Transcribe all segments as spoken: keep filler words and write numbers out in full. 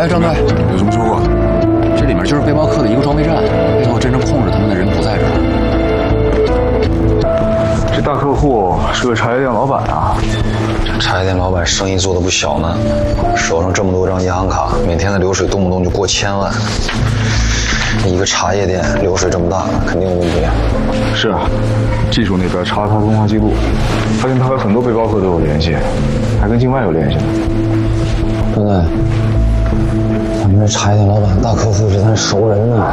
哎，张队， 有什么说过？ 这里面就是背包客的一个装备站，背后真正控制他们的人不在这儿。 这大客户是个茶叶店老板啊。 茶叶店老板生意做得不小呢，手上这么多张银行卡，每天的流水动不动就过千万。一个茶叶店流水这么大，肯定有问题。 是啊，技术那边查了他通话记录，发现他和很多背包客都有联系，还跟境外有联系呢。 张队，咱们这茶叶店老板大客户是咱熟人呢。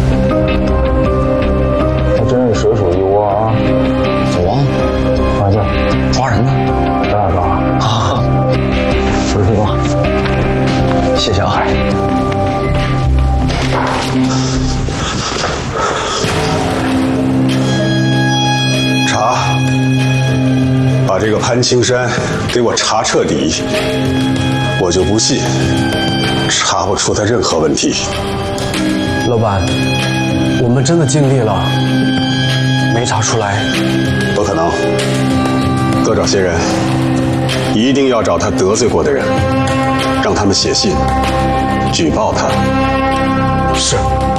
还真是蛇手一窝啊！ 走啊，快去抓人呢！ 咱俩抓啊！回去吧。谢谢啊。 查，把这个潘青山给我查彻底，我就不信查不出他任何问题。 老板，我们真的尽力了，没查出来。 不可能，多找些人，一定要找他得罪过的人，让他们写信举报他。 是。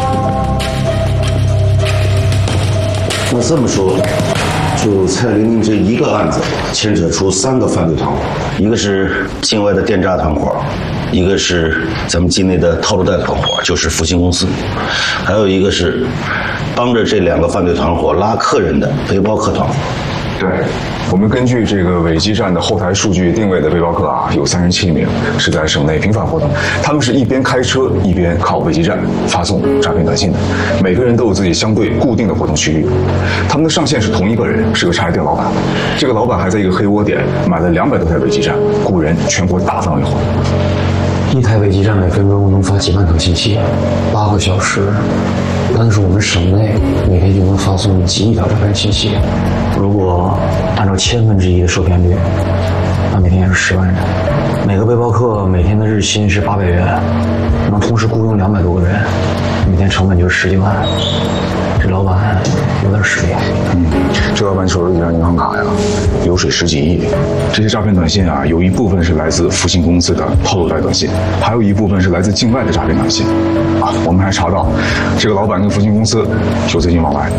那这么说，就蔡玲玲这一个案子，牵扯出三个犯罪团伙，一个是境外的电诈团伙，一个是咱们境内的套路贷团伙，就是复兴公司，还有一个是帮着这两个犯罪团伙拉客人的背包客团伙。 对，我们根据这个伪基站的后台数据定位的背包客啊，有三十七名是在省内频繁活动，他们是一边开车一边靠伪基站发送诈骗短信的，每个人都有自己相对固定的活动区域。他们的上线是同一个人，是个茶叶店老板。这个老板还在一个黑窝点买了两百多台伪基站，雇人全国大范围活动。 一台伪基站每分钟能发几万条信息，八个小时，单是我们省内每天就能发送几亿条诈骗信息。如果按照千分之一的受骗率，那每天也是十万人。每个背包客每天的日薪是八百元，能同时雇佣两百多个人，每天成本就是十几万。这老板有点实力。 嗯，这老板手里有几张银行卡呀，流水十几亿。这些诈骗短信啊，有一部分是来自复兴公司的套路贷短信，还有一部分是来自境外的诈骗短信。啊，我们还查到，这个老板跟复兴公司有资金往来。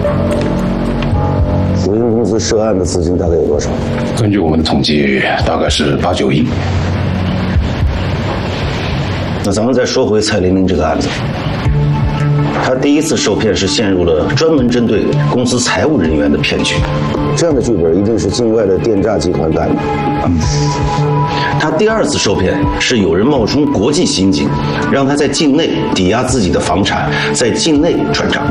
复兴公司涉案的资金大概有多少？ 根据我们的统计，大概是八九亿。 那咱们再说回蔡玲玲这个案子。他第一次受骗是陷入了专门针对公司财务人员的骗局，这样的剧本一定是境外的电诈集团干的。嗯，他第二次受骗是有人冒充国际刑警，让他在境内抵押自己的房产，在境内转账。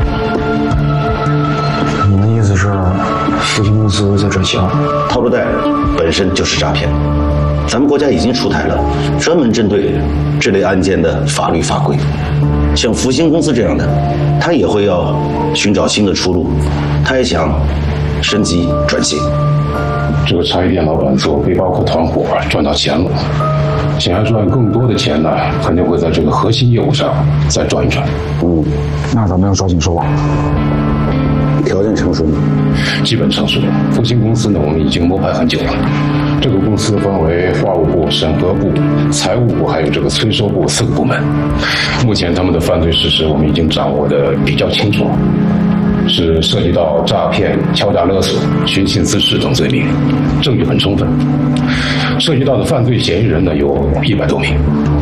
你的意思是，复兴公司在转型？ 套路贷本身就是诈骗，咱们国家已经出台了专门针对这类案件的法律法规。像复兴公司这样的，他也会要寻找新的出路，他也想升级转型。 这个茶叶店老板做背包客团伙赚到钱了，想要赚更多的钱呢，肯定会在这个核心业务上再转一转。 嗯，那咱们要抓紧收网。 条件成熟吗？ 基本成熟。复兴公司呢，我们已经摸排很久了。这个公司分为话务部、审核部、财务部还有这个催收部四个部门。目前他们的犯罪事实我们已经掌握的比较清楚，是涉及到诈骗、敲诈勒索、寻衅滋事等罪名，证据很充分。涉及到的犯罪嫌疑人呢有一百多名。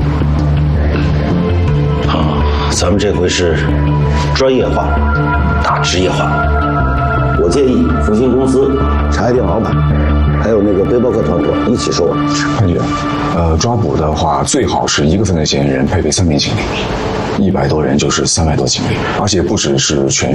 啊，咱们这回是专业化打职业化。我建议复兴公司、茶叶店老板，还有那个背包客团伙一起收网。 潘局，呃，抓捕的话最好是一个犯罪嫌疑人配备三名警力，一百多人就是三百多警力，而且不只是全